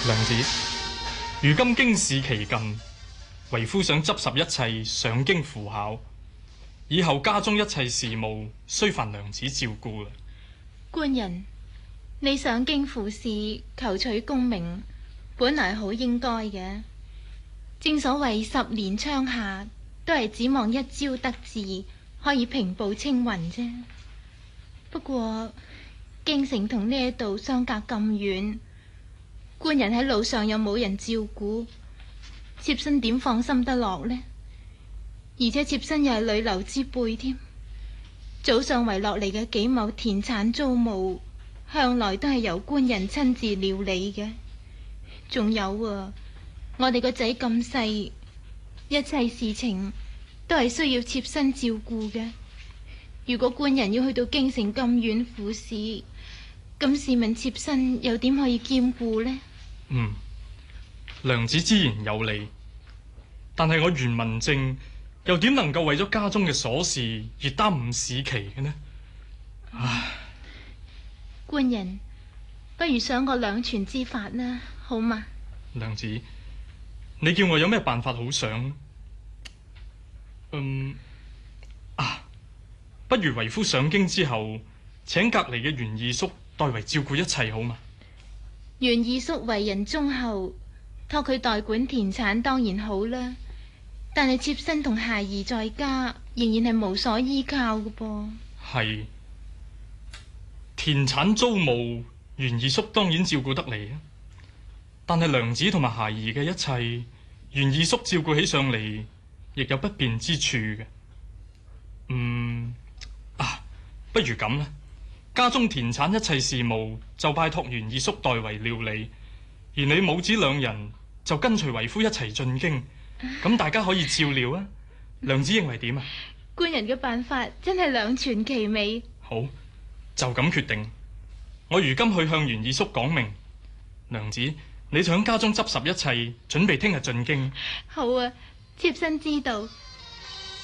娘子，如今京試期近，為夫想執拾一切上京赴考，以後家中一切事務須煩娘子照顧啦。 官人，你上京赴試求取功名，本來好應該嘅。正所謂10年窗下，都係指望一朝得志，可以平步青雲啫。不過京城同呢度相隔咁遠，官人喺路上又冇人照顧，妾身點放心得落呢？而且妾身又係女流之輩添，早上遺落嚟嘅幾畝田產租務，向來都係由官人親自料理嘅。仲有啊，我哋個仔咁細，一切事情都係需要妾身照顧嘅。如果官人要去到京城咁遠赴試，咁試問妾身又點可以兼顧呢？ 娘子之言有理，但係我袁文正又點能夠為咗家中嘅瑣事而耽誤試期嘅呢？唉， 官人，不如想個兩全之法啦，好嗎？ 娘子，你叫我有咩辦法好想？不如為夫上京之後，請隔籬嘅袁二叔代為照顧一切，好嗎？ 袁二叔為人忠厚，託佢代管田產當然好啦。但係妾身同孩兒在家，仍然係無所依靠嘅噃。係田產租務，袁二叔當然照顧得嚟啊。但係娘子同埋孩兒嘅一切，袁二叔照顧起上嚟，亦有不便之處嘅。不如咁啦，家中田產一切事務就拜託袁二叔代為料理，而你母子兩人就跟隨為夫一齊進京，咁大家可以照料啊。娘子認為點啊？ 官人嘅辦法真係兩全其美。 好，就咁決定。我如今去向袁二叔講明，娘子你就喺家中執拾一切，準備聽日進京。 好啊，妾身知道。